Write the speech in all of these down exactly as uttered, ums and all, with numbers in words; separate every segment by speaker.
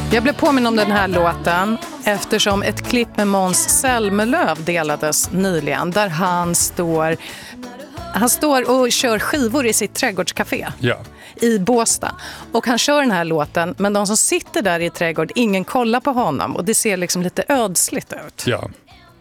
Speaker 1: Jag blev påminn om den här låten eftersom ett klipp med Måns Zelmerlöw delades nyligen där han står, han står och kör skivor i sitt trädgårdscafé
Speaker 2: ja.
Speaker 1: i Båstad. Och han kör den här låten, men de som sitter där i trädgård, ingen kollar på honom och det ser liksom lite ödsligt ut.
Speaker 2: Ja.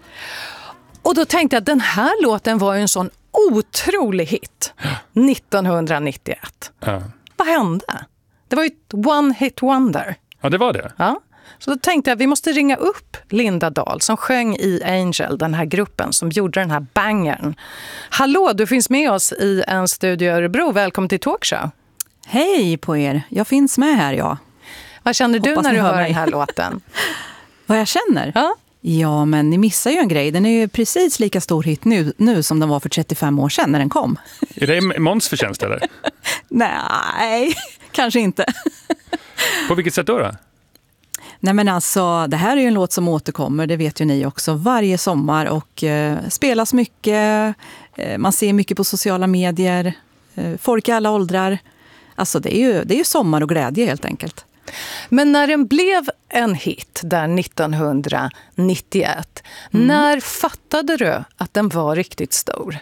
Speaker 1: Och då tänkte jag att den här låten var ju en sån otrolig hit nittonhundranittioett.
Speaker 2: Ja.
Speaker 1: Vad hände? Det var ju ett one hit wonder.
Speaker 2: Ja, det var det.
Speaker 1: Ja. Så då tänkte jag att vi måste ringa upp Linda Dahl som sjöng i Angel, den här gruppen som gjorde den här bangern. Hallå, du finns med oss i en studio i Örebro. Välkommen till Talkshow.
Speaker 3: Hej på er, jag finns med här, ja.
Speaker 1: Vad känner du
Speaker 3: Hoppas
Speaker 1: när du
Speaker 3: hör
Speaker 1: hör
Speaker 3: mig.
Speaker 1: den här låten?
Speaker 3: Vad jag känner?
Speaker 1: Ja.
Speaker 3: Ja, men ni missar ju en grej. Den är ju precis lika stor hit nu, nu som den var för trettiofem år sedan när den kom.
Speaker 2: Är det Måns förtjänst eller?
Speaker 3: Nej, kanske inte.
Speaker 2: På vilket sätt då då?
Speaker 3: Nej, men alltså, det här är ju en låt som återkommer, det vet ju ni också, varje sommar och eh, spelas mycket, eh, man ser mycket på sociala medier, eh, folk i alla åldrar. Alltså det är ju, det är ju sommar och glädje helt enkelt.
Speaker 1: Men när den blev en hit där nittonhundranittioett, mm. när fattade du att den var riktigt stor?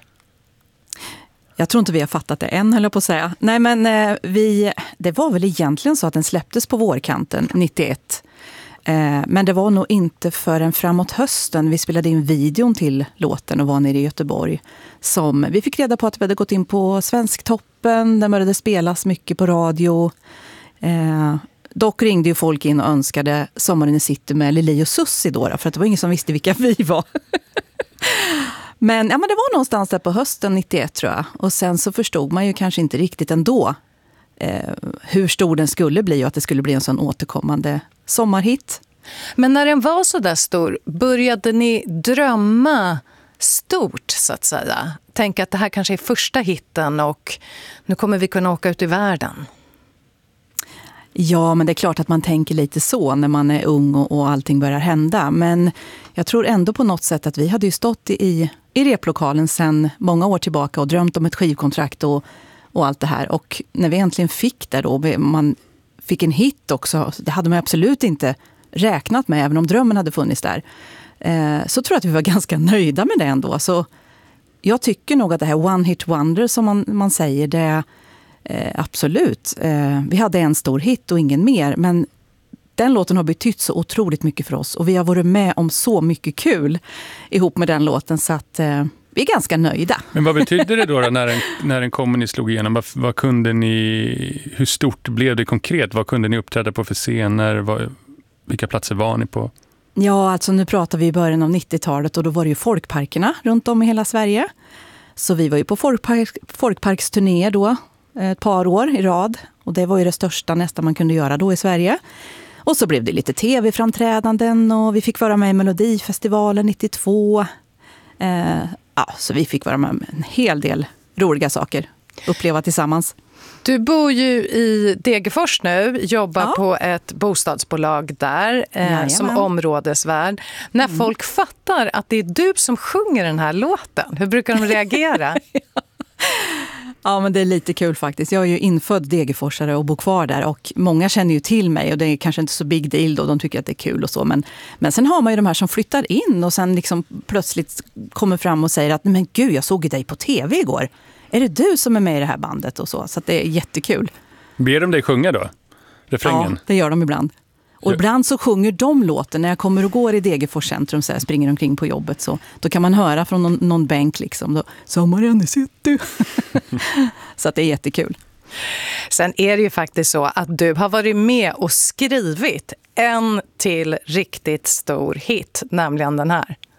Speaker 3: Jag tror inte vi har fattat det än, höll jag på att säga. Nej, men eh, vi, det var väl egentligen så att den släpptes på vårkanten nittioett. Eh, men det var nog inte förrän framåt hösten vi spelade in videon till låten och var nere i Göteborg. Som vi fick reda på att vi hade gått in på Svensktoppen, där började spelas mycket på radio. Eh, dock ringde ju folk in och önskade Sommaren i city med Lili och Susie då, för att det var ingen som visste vilka vi var. Men, ja, men det var någonstans där på hösten nittioett tror jag. Och sen så förstod man ju kanske inte riktigt ändå eh, hur stor den skulle bli och att det skulle bli en sån återkommande sommarhit.
Speaker 1: Men när den var så där stor, började ni drömma stort så att säga? Tänk att det här kanske är första hitten och nu kommer vi kunna åka ut i världen.
Speaker 3: Ja, men det är klart att man tänker lite så när man är ung och, och allting börjar hända. Men jag tror ändå på något sätt att vi hade ju stått i, i replokalen sedan många år tillbaka och drömt om ett skivkontrakt och, och allt det här. Och när vi äntligen fick det då, man fick en hit också, det hade man absolut inte räknat med, även om drömmen hade funnits där. Eh, så tror jag att vi var ganska nöjda med det ändå. Så jag tycker nog att det här one hit wonder som man, man säger, det Eh, absolut. Eh, vi hade en stor hit och ingen mer, men den låten har betytt så otroligt mycket för oss och vi har varit med om så mycket kul ihop med den låten så att eh, vi är ganska nöjda.
Speaker 2: Men vad betydde det då, då när, den, när den kom och ni slog igenom? Vad, vad kunde ni, hur stort blev det konkret? Vad kunde ni uppträda på för scener? Vad, vilka platser var ni på?
Speaker 3: Ja, alltså nu pratar vi i början av nittiotalet och då var det ju folkparkerna runt om i hela Sverige. Så vi var ju på folkpark, folkparksturnéer då ett par år i rad. Och det var ju det största nästan man kunde göra då i Sverige. Och så blev det lite tv-framträdanden och vi fick vara med i Melodifestivalen nittiotvå. Eh, ja, så vi fick vara med om en hel del roliga saker. Uppleva tillsammans.
Speaker 1: Du bor ju i Degerfors nu, jobbar ja. på ett bostadsbolag där eh, som områdesvärd. När mm. folk fattar att det är du som sjunger den här låten, hur brukar de reagera?
Speaker 3: ja. Ja, men det är lite kul faktiskt. Jag är ju infödd degerforsare och bor kvar där och många känner ju till mig och det är kanske inte så big deal då, de tycker att det är kul och så. Men, men sen har man ju de här som flyttar in och sen liksom plötsligt kommer fram och säger att men gud, jag såg dig på tv igår. Är det du som är med i det här bandet och så? Så att det är jättekul.
Speaker 2: Ber de dig sjunga då? Refrängen?
Speaker 3: Ja, det gör de ibland. Och ibland så sjunger de låten när jag kommer och går i Degerfors centrum så jag springer omkring på jobbet så då kan man höra från någon, någon bänk liksom då, Sommaren i city. Så att det är jättekul.
Speaker 1: Sen är det ju faktiskt så att du har varit med och skrivit en till riktigt stor hit, nämligen den här.